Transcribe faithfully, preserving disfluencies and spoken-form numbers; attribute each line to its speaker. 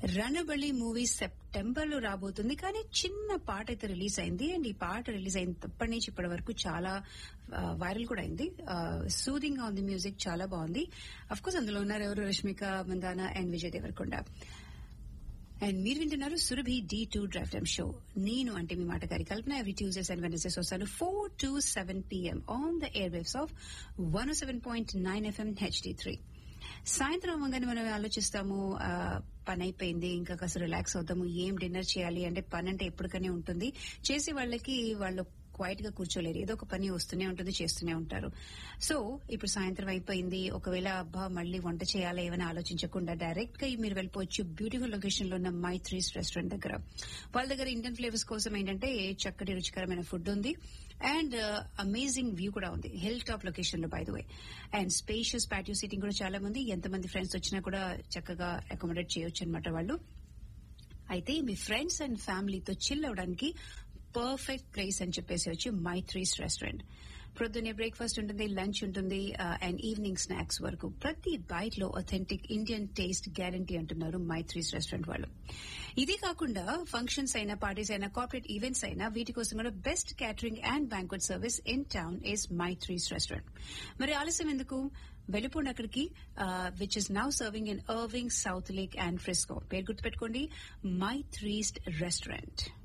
Speaker 1: Ranabali movie September లో రాబోతుంది, కానీ చిన్న పాట అయితే రిలీజ్ అయింది. అండ్ ఈ పాట రిలీజ్ అయినప్పటి నుంచి ఇప్పటి వరకు చాలా వైరల్ కూడా అయింది. సూదింగ్ గా ఉంది, మ్యూజిక్ చాలా బాగుంది. అఫ్ కోర్స్ అందులో ఉన్నారు ఎవరు, రష్మిక మందానా అండ్ విజయ్ దేవరకొండ. అండ్ మీరు వింటున్నారు Surabhi D two drive time show. నేను అంటే మీ మాట గారి కల్పన. ఎవ్రీ ట్యూస్డేస్ అండ్ వెనస్డేస్ వస్తాను four to seven PM on the air waves of one oh seven point nine FM HD three. సాయంత్రం అవ్వగానే మనం ఆలోచిస్తాము, పని అయిపోయింది ఇంకా కాస్త రిలాక్స్ అవుతాము, ఏం డిన్నర్ చేయాలి అంటే పని అంటే ఎప్పటికనే ఉంటుంది. చేసే వాళ్ళకి వాళ్ళు క్వైట్ గా కూర్చోలేరు, ఏదో ఒక పని వస్తూనే ఉంటుంది, చేస్తూనే ఉంటారు. సో ఇప్పుడు సాయంత్రం అయిపోయింది, ఒకవేళ అబ్బా మళ్ళీ వంట చేయాలా ఏమైనా ఆలోచించకుండా డైరెక్ట్ గా మీరు వెళ్ళిపోవచ్చు బ్యూటిఫుల్ లొకేషన్ లో ఉన్న మైత్రీస్ రెస్టారెంట్ దగ్గర. వాళ్ళ దగ్గర ఇండియన్ ఫ్లేవర్స్ కోసం ఏంటంటే చక్కటి రుచికరమైన ఫుడ్ ఉంది అండ్ అమేజింగ్ వ్యూ కూడా ఉంది, హిల్ టాప్ లొకేషన్ లో by the way. And spacious patio seating కూడా చాలా మంది, ఎంతమంది ఫ్రెండ్స్ వచ్చినా కూడా చక్కగా అకామిడేట్ చేయొచ్చు అనమాట వాళ్ళు. అయితే మీ ఫ్రెండ్స్ అండ్ ఫ్యామిలీతో చిల్ అవడానికి పర్ఫెక్ట్ ప్లేస్ అని చెప్పేసి వచ్చి మైత్రీస్ రెస్టారెంట్. ప్రొద్దునే బ్రేక్ఫాస్ట్ ఉంటుంది, లంచ్ ఉంటుంది అండ్ ఈవినింగ్ స్నాక్స్ వరకు ప్రతి బైట్ లో అథెంటిక్ ఇండియన్ టేస్ట్ గ్యారంటీ అంటున్నారు మైత్రీస్ రెస్టారెంట్ వాళ్ళు. ఇది కాకుండా ఫంక్షన్స్ అయినా, పార్టీస్ అయినా, కార్పొరేట్ ఈవెంట్స్ అయినా వీటి కోసం కూడా best catering and banquet service in town is Maitri's restaurant. మరి ఆలస్యం ఎందుకు, వెళ్ళిపోండి అక్కడికి, which is now serving in Irving, south lake and Frisco. పేరు గుర్తుపెట్టుకోండి, మైత్రీస్ రెస్టారెంట్.